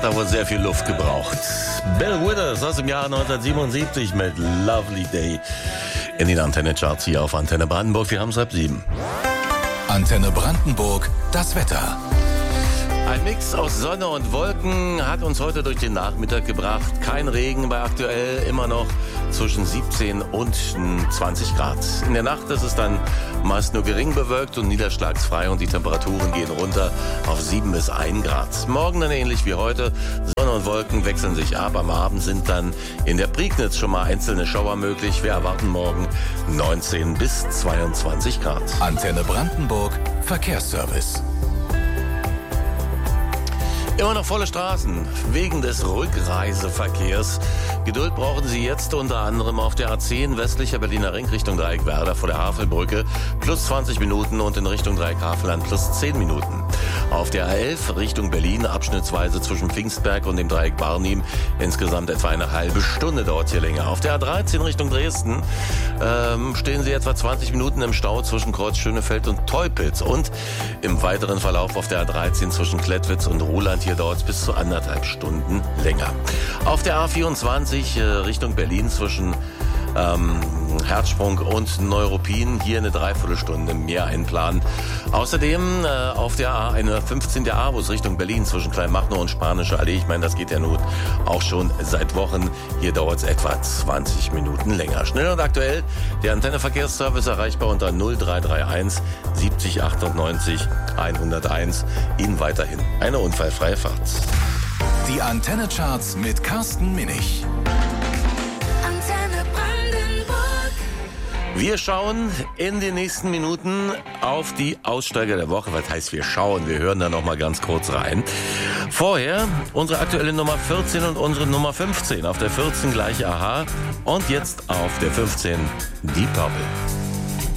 hat da wohl sehr viel Luft gebraucht. Bill Withers aus dem Jahr 1977 mit Lovely Day in den Antenne-Charts hier auf Antenne Brandenburg. Wir haben es 6:30. Antenne Brandenburg, das Wetter. Ein Mix aus Sonne und Wolken hat uns heute durch den Nachmittag gebracht. Kein Regen, bei aktuell immer noch zwischen 17 und 20 Grad. In der Nacht ist es dann meist nur gering bewölkt und niederschlagsfrei und die Temperaturen gehen runter auf 7 bis 1 Grad. Morgen dann ähnlich wie heute. Sonne und Wolken wechseln sich ab. Am Abend sind dann in der Prignitz schon mal einzelne Schauer möglich. Wir erwarten morgen 19 bis 22 Grad. Antenne Brandenburg, Verkehrsservice. Immer noch volle Straßen wegen des Rückreiseverkehrs. Geduld brauchen Sie jetzt unter anderem auf der A10 westlicher Berliner Ring Richtung Dreieck-Werder vor der Havelbrücke plus 20 Minuten und in Richtung Dreieck-Havelland plus 10 Minuten. Auf der A11 Richtung Berlin abschnittsweise zwischen Pfingstberg und dem Dreieck Barnim insgesamt etwa eine halbe Stunde dauert hier länger. Auf der A13 Richtung Dresden stehen Sie etwa 20 Minuten im Stau zwischen Kreuz Schönefeld und Teupitz und im weiteren Verlauf auf der A13 zwischen Klettwitz und Ruhland. Hier dauert es bis zu 1,5 Stunden länger. Auf der A24 Richtung Berlin zwischen Herzsprung und Neuruppin hier eine Dreiviertelstunde mehr einplanen. Außerdem auf der A115 der A-Bus Richtung Berlin zwischen Kleinmachnow und Spanische Allee. Ich meine, das geht ja nun auch schon seit Wochen. Hier dauert es etwa 20 Minuten länger. Schnell und aktuell der Antenne-Verkehrsservice erreichbar unter 0331 70 98 101. Ihnen weiterhin eine unfallfreie Fahrt. Die Antenne-Charts mit Carsten Minich. Wir schauen in den nächsten Minuten auf die Aussteiger der Woche. Was heißt wir schauen? Wir hören da noch mal ganz kurz rein. Vorher unsere aktuelle Nummer 14 und unsere Nummer 15. Auf der 14 gleich Aha und jetzt auf der 15 Deep Purple.